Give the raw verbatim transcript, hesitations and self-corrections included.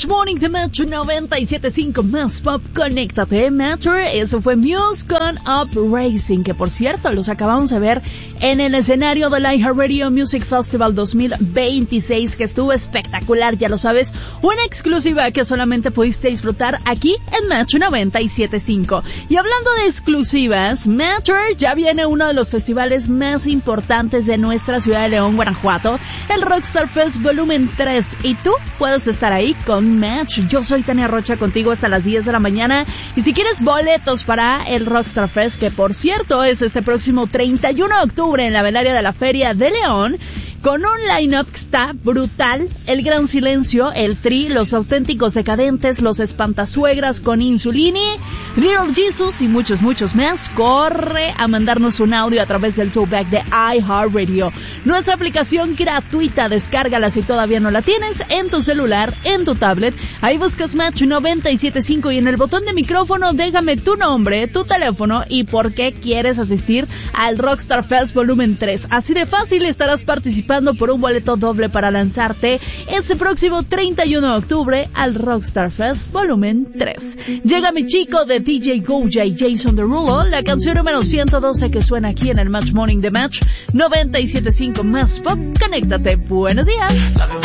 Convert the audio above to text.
Match Morning de Match noventa y siete punto cinco más pop, conéctate, Matcher. Eso fue Muse con Up Racing, que por cierto los acabamos de ver en el escenario del iHeartRadio Music Festival dos mil veintiséis, que estuvo espectacular, ya lo sabes, una exclusiva que solamente pudiste disfrutar aquí en Match noventa y siete punto cinco. Y hablando de exclusivas, Matcher, ya viene uno de los festivales más importantes de nuestra ciudad de León, Guanajuato, el Rockstar Fest Volumen tres, y tú puedes estar ahí con Match. Yo soy Tania Rocha, contigo hasta las diez de la mañana, y si quieres boletos para el Rockstar Fest, que por cierto es este próximo treinta y uno de octubre en la velaria de la Feria de León, con un line-up que está brutal: El Gran Silencio, El Tri, Los Auténticos Decadentes, Los Espantasuegras con Insulini, Little Jesus y muchos, muchos más. Corre a mandarnos un audio a través del throwback de iHeartRadio, nuestra aplicación gratuita. Descárgala si todavía no la tienes, en tu celular, en tu tablet. Ahí buscas Match noventa y siete punto cinco y en el botón de micrófono déjame tu nombre, tu teléfono y por qué quieres asistir al Rockstar Fest Volumen tres. Así de fácil estarás participando por un boleto doble para lanzarte este próximo treinta y uno de octubre al Rockstar Fest Volumen tres. Llega mi chico de D J Goya y Jason Derulo, la canción número ciento doce que suena aquí en el Match Morning de Match noventa y siete punto cinco más pop. Conéctate. Buenos días.